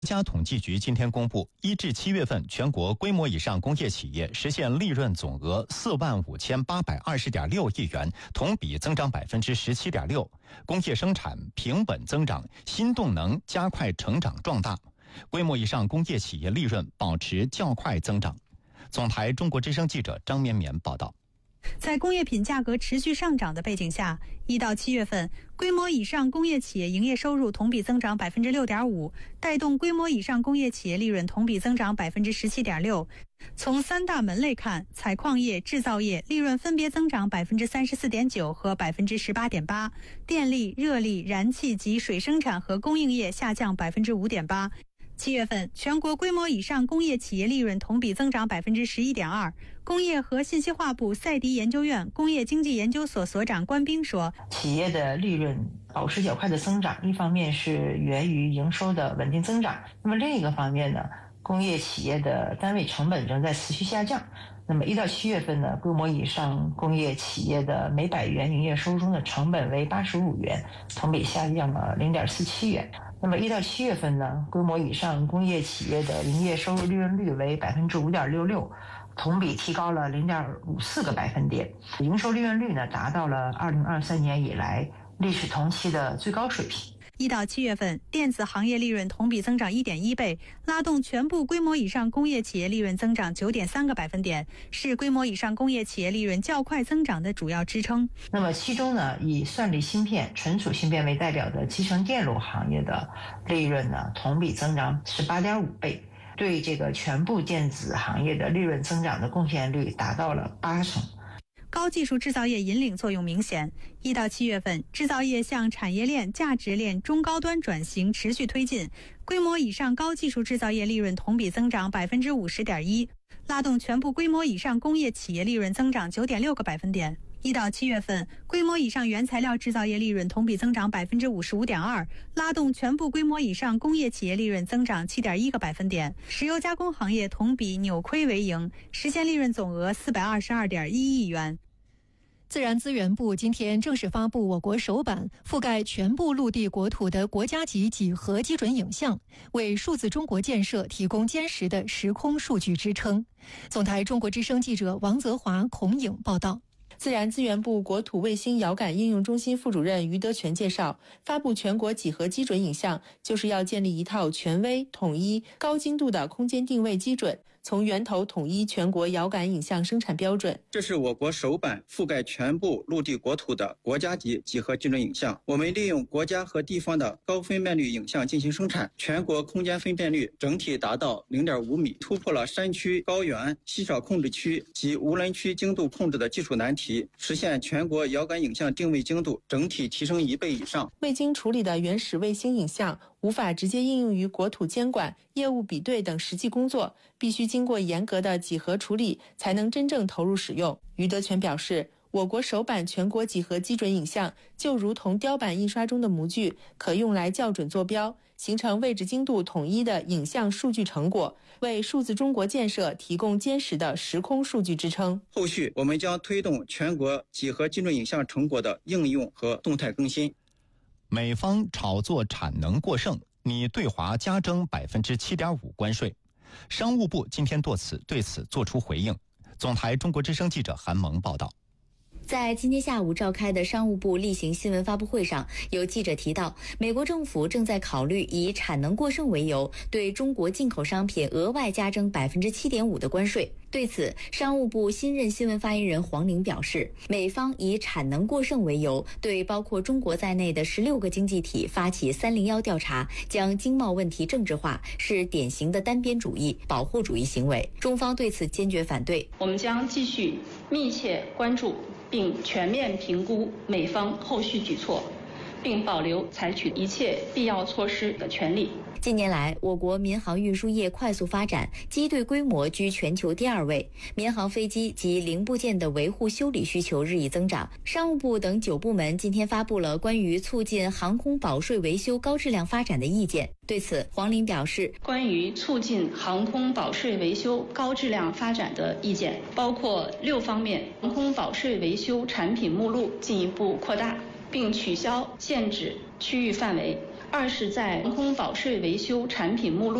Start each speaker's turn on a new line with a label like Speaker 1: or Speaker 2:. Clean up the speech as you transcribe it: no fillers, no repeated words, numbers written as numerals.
Speaker 1: 国家统计局今天公布，1至7月份全国规模以上工业企业实现利润总额45820.6亿元，同比增长17.6%，工业生产平稳增长，新动能加快成长壮大，规模以上工业企业利润保持较快增长。总台中国之声记者张绵绵报道。
Speaker 2: 在工业品价格持续上涨的背景下，1到7月份，规模以上工业企业营业收入同比增长6.5%，带动规模以上工业企业利润同比增长17.6%。从3大门类看，采矿业、制造业利润分别增长34.9%和18.8%，电力、热力、燃气及水生产和供应业下降5.8%。7月份，全国规模以上工业企业利润同比增长11.2%。工业和信息化部赛迪研究院工业经济研究所所长关斌说：“
Speaker 3: 企业的利润保持较快的增长，一方面是源于营收的稳定增长，那么另一个方面呢，工业企业的单位成本正在持续下降。那么1到7月份呢，规模以上工业企业的每100元营业收入中的成本为85元，同比下降了0.47元。那么1到7月份呢，规模以上工业企业的营业收入利润率为5.66%，同比提高了0.54个百分点，营收利润率呢达到了2023年以来历史同期的最高水平。
Speaker 2: 1到7月份，电子行业利润同比增长1.1倍，拉动全部规模以上工业企业利润增长9.3个百分点，是规模以上工业企业利润较快增长的主要支撑。
Speaker 3: 那么其中呢，以算力芯片、存储芯片为代表的集成电路行业的利润呢，同比增长18.5倍，对这个全部电子行业的利润增长的贡献率达到了80%。
Speaker 2: 高技术制造业引领作用明显。1到7月份，制造业向产业链、价值链、中高端转型持续推进，规模以上高技术制造业利润同比增长50.1%，拉动全部规模以上工业企业利润增长9.6个百分点。1到7月份，规模以上原材料制造业利润同比增长55.2%，拉动全部规模以上工业企业利润增长7.1个百分点。石油加工行业同比扭亏为盈，实现利润总额422.1亿元。
Speaker 4: 自然资源部今天正式发布我国首版覆盖全部陆地国土的国家级几何基准影像，为数字中国建设提供坚实的时空数据支撑。总台中国之声记者王泽华、孔颖报道。
Speaker 5: 自然资源部国土卫星遥感应用中心副主任于德全介绍，发布全国几何基准影像，就是要建立一套权威、统一、高精度的空间定位基准，从源头统一全国遥感影像生产标准。
Speaker 6: 这是我国首版覆盖全部陆地国土的国家级几何基准影像。我们利用国家和地方的高分辨率影像进行生产，全国空间分辨率整体达到0.5米，突破了山区、高原、稀少控制区及无人区精度控制的技术难题，实现全国遥感影像定位精度整体提升1倍以上。
Speaker 5: 未经处理的原始卫星影像无法直接应用于国土监管、业务比对等实际工作，必须经过严格的几何处理，才能真正投入使用。于德全表示，我国首版全国几何基准影像就如同雕版印刷中的模具，可用来校准坐标，形成位置精度统一的影像数据成果，为数字中国建设提供坚实的时空数据支撑。
Speaker 6: 后续我们将推动全国几何基准影像成果的应用和动态更新。
Speaker 1: 美方炒作产能过剩，拟对华加征7.5%关税。商务部今天对此作出回应。总台中国之声记者韩萌报道。
Speaker 7: 在今天下午召开的商务部例行新闻发布会上，有记者提到，美国政府正在考虑以产能过剩为由，对中国进口商品额外加征7.5%的关税。对此，商务部新任新闻发言人黄玲表示，美方以产能过剩为由，对包括中国在内的16个经济体发起301调查，将经贸问题政治化，是典型的单边主义、保护主义行为。中方对此坚决反对。
Speaker 8: 我们将继续密切关注并全面评估美方后续举措，并保留采取一切必要措施的权利。
Speaker 7: 近年来，我国民航运输业快速发展，机队规模居全球第2位，民航飞机及零部件的维护修理需求日益增长。商务部等9部门今天发布了关于促进航空保税维修高质量发展的意见。对此，黄玲表示，
Speaker 8: 关于促进航空保税维修高质量发展的意见包括6方面：航空保税维修产品目录进一步扩大，并取消限制区域范围， 二是在航空保税维修产品目录